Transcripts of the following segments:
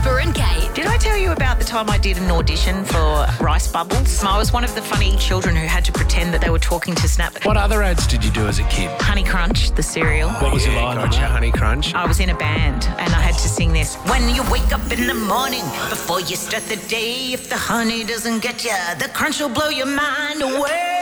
Whipper and Kate. Did I tell you about the time I did an audition for Rice Bubbles? I was one of the funny children who had to pretend that they were talking to Snap. What other ads did you do as a kid? Honey Crunch, the cereal. What was your line on that? Honey Crunch. I was in a band and I had to sing this. When you wake up in the morning, before you start the day, if the honey doesn't get you, the crunch will blow your mind away.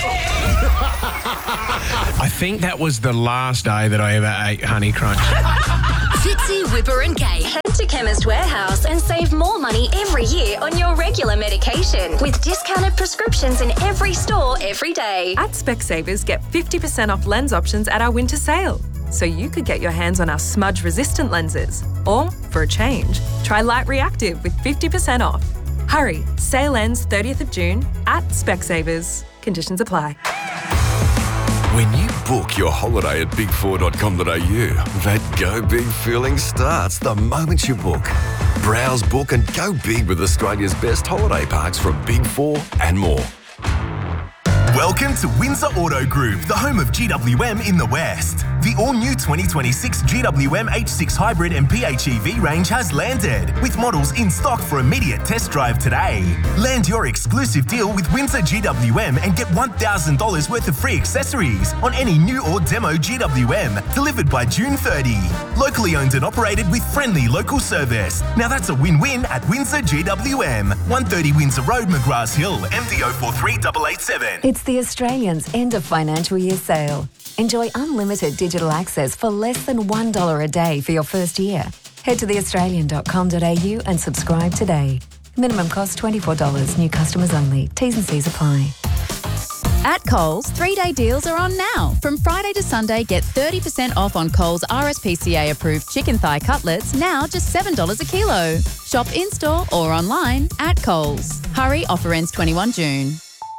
I think that was the last day that I ever ate Honey Crunch. Fitzy, Whipper and Kate. Head to Chemist Warehouse and save more money every year on your regular medication with discounted prescriptions in every store every day. At Specsavers, get 50% off lens options at our winter sale. So you could get your hands on our smudge-resistant lenses. Or, for a change, try Light Reactive with 50% off. Hurry, sale ends 30th of June at Specsavers. Conditions apply. When you book your holiday at big4.com.au, that go big feeling starts the moment you book. Browse, book and go big with Australia's best holiday parks from Big 4 and more. Welcome to Windsor Auto Group, the home of GWM in the West. The all-new 2026 GWM H6 Hybrid and PHEV range has landed, with models in stock for immediate test drive today. Land your exclusive deal with Windsor GWM and get $1,000 worth of free accessories on any new or demo GWM, delivered by June 30. Locally owned and operated with friendly local service. Now that's a win-win at Windsor GWM. 130 Windsor Road, McGrath Hill, MD 043887. It's the Australians' end of financial year sale. Enjoy unlimited digital access for less than $1 a day for your first year. Head to theaustralian.com.au and subscribe today. Minimum cost $24. New customers only. T's and C's apply. At Coles, 3-day deals are on now. From Friday to Sunday, get 30% off on Coles RSPCA approved chicken thigh cutlets, now just $7 a kilo. Shop in-store or online at Coles. Hurry, offer ends 21 June.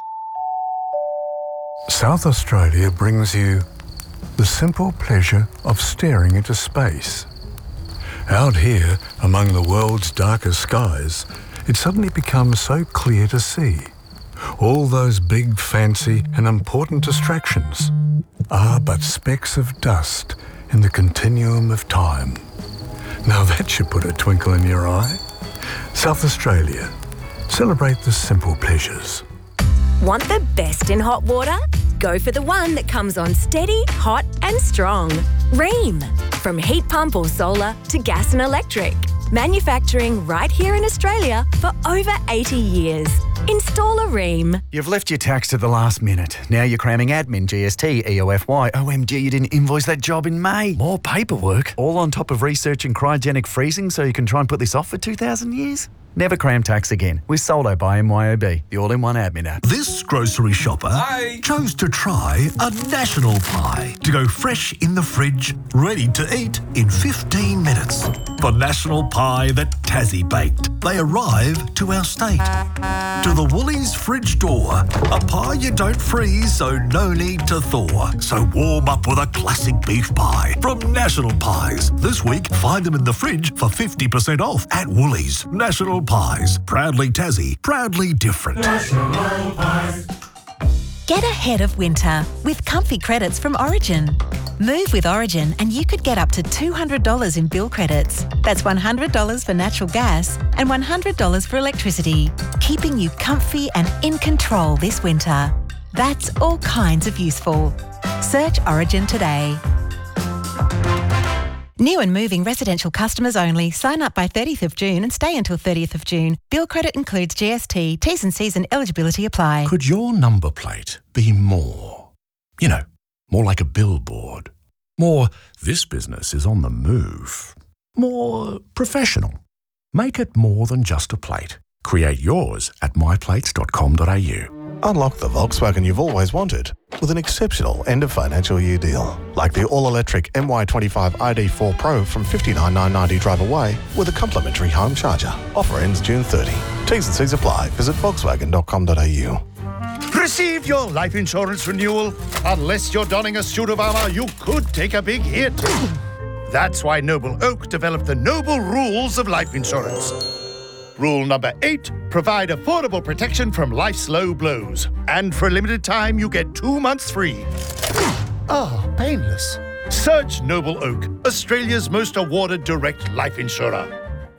South Australia brings you the simple pleasure of staring into space. Out here, among the world's darkest skies, it suddenly becomes so clear to see. All those big, fancy and important distractions are but specks of dust in the continuum of time. Now that should put a twinkle in your eye. South Australia. Celebrate the simple pleasures. Want the best in hot water? Go for the one that comes on steady, hot and strong. Rheem. From heat pump or solar to gas and electric. Manufacturing right here in Australia for over 80 years. Install a Rheem. You've left your tax to the last minute. Now you're cramming admin, GST, EOFY. OMG, you didn't invoice that job in May. More paperwork. All on top of researching cryogenic freezing so you can try and put this off for 2,000 years? Never cram tax again with Solo by MYOB, the all-in-one admin app. This grocery shopper chose to try a national pie to go fresh in the fridge, ready to eat in 15 minutes. For national pie that Tassie baked, they arrive to our state. To the Woolies fridge door, a pie you don't freeze, so no need to thaw. So warm up with a classic beef pie from National Pies. This week, find them in the fridge for 50% off at Woolies. National Pies. Proudly Tassie. Proudly different. National Pies. Get ahead of winter with comfy credits from Origin. Move with Origin and you could get up to $200 in bill credits. That's $100 for natural gas and $100 for electricity, keeping you comfy and in control this winter. That's all kinds of useful. Search Origin today. New and moving residential customers only. Sign up by 30th of June and stay until 30th of June. Bill credit includes GST. T's and C's and eligibility apply. Could your number plate be more? You know, more like a billboard. More, this business is on the move. More professional. Make it more than just a plate. Create yours at myplates.com.au. Unlock the Volkswagen you've always wanted with an exceptional end-of-financial year deal. Like the all-electric MY25 ID4 Pro from $59,990 drive away with a complimentary home charger. Offer ends June 30. T's and C's apply. Visit volkswagen.com.au. Receive your life insurance renewal. Unless you're donning a suit of armour, you could take a big hit. That's why Noble Oak developed the Noble Rules of Life Insurance. Rule number 8, provide affordable protection from life's low blows. And for a limited time, you get 2 months free. Oh, painless. Search Noble Oak, Australia's most awarded direct life insurer.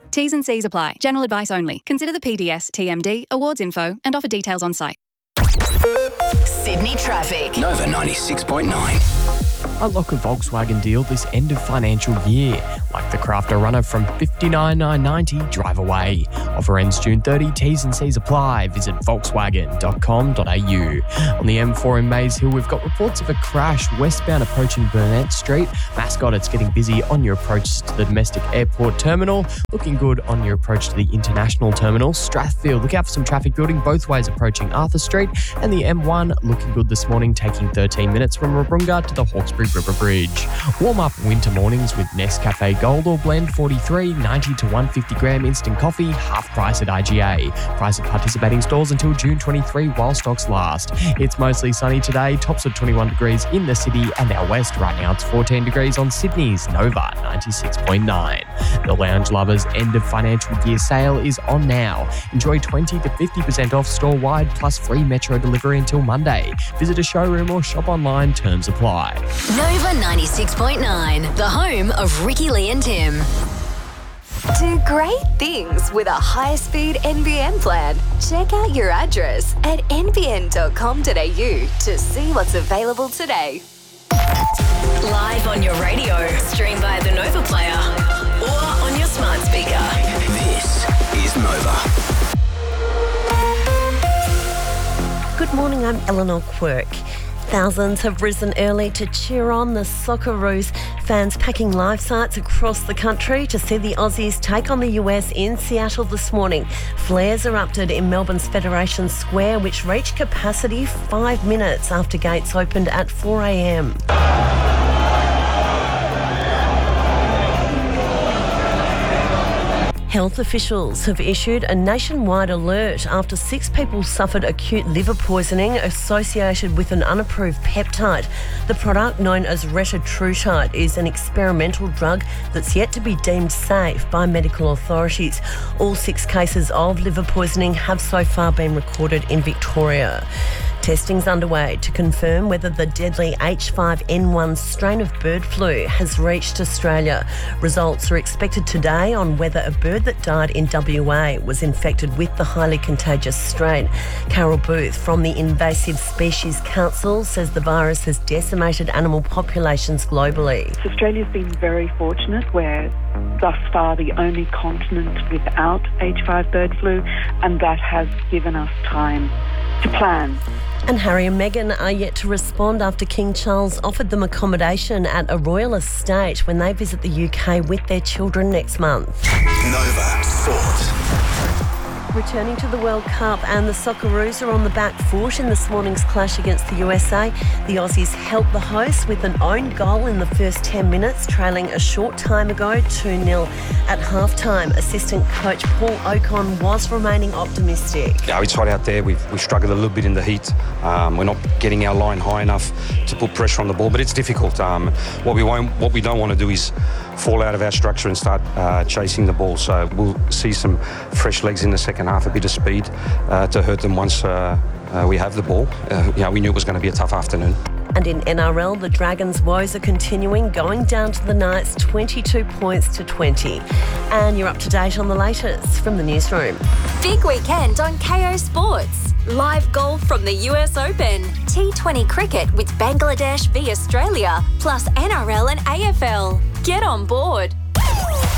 T's and C's apply. General advice only. Consider the PDS, TMD, awards info and offer details on site. Sydney traffic. Nova 96.9. Unlock a Volkswagen deal this end of financial year, like the Crafter Runner from $59,990, drive away. Offer ends June 30, T's and C's apply. Visit volkswagen.com.au. On the M4 in Maze Hill, we've got reports of a crash westbound approaching Burnett Street. Mascot, it's getting busy on your approach to the domestic airport terminal. Looking good on your approach to the international terminal. Strathfield, look out for some traffic building both ways approaching Arthur Street. And the M1, looking good this morning, taking 13 minutes from Warrunga to the Hawkesbury River Bridge. Warm up winter mornings with Nescafe Gold or Blend 43, 90 to 150 gram instant coffee, half price at IGA. Price at participating stores until June 23 while stocks last. It's mostly sunny today, tops of 21 degrees in the city and our west. Right now it's 14 degrees on Sydney's Nova 96.9. The Lounge Lovers end of financial year sale is on now. Enjoy 20 to 50% off store-wide plus free metro delivery until Monday. Visit a showroom or shop online, terms apply. Nova 96.9, the home of Ricky Lee and Tim. Do great things with a high-speed NBN plan. Check out your address at nbn.com.au to see what's available today. Live on your radio, stream via the Nova player, or on your smart speaker. This is Nova. Good morning, I'm Eleanor Quirk. Thousands have risen early to cheer on the Socceroos. Fans packing live sites across the country to see the Aussies take on the US in Seattle this morning. Flares erupted in Melbourne's Federation Square, which reached capacity 5 minutes after gates opened at 4 a.m. Health officials have issued a nationwide alert after 6 people suffered acute liver poisoning associated with an unapproved peptide. The product, known as retatrutide, is an experimental drug that's yet to be deemed safe by medical authorities. All 6 cases of liver poisoning have so far been recorded in Victoria. Testing's underway to confirm whether the deadly H5N1 strain of bird flu has reached Australia. Results are expected today on whether a bird that died in WA was infected with the highly contagious strain. Carol Booth from the Invasive Species Council says the virus has decimated animal populations globally. Australia's been very fortunate. We're thus far the only continent without H5 bird flu, and that has given us time to plan. And Harry and Meghan are yet to respond after King Charles offered them accommodation at a royal estate when they visit the UK with their children next month. Nova Sport. Returning to the World Cup, and the Socceroos are on the back foot in this morning's clash against the USA. The Aussies helped the hosts with an own goal in the first 10 minutes, trailing a short time ago 2-0. At halftime, assistant coach Paul Ocon was remaining optimistic. Yeah, it's hot out there. We've struggled a little bit in the heat. We're not getting our line high enough to put pressure on the ball, but it's difficult. What we don't want to do is fall out of our structure and start chasing the ball. So we'll see some fresh legs in the second half, a bit of speed to hurt them once we have the ball. We knew it was going to be a tough afternoon. And in NRL, the Dragons' woes are continuing, going down to the Knights 22 points to 20. And you're up to date on the latest from the newsroom. Big weekend on KO Sports. Live golf from the US Open. T20 cricket with Bangladesh v Australia, plus NRL and AFL. Get on board.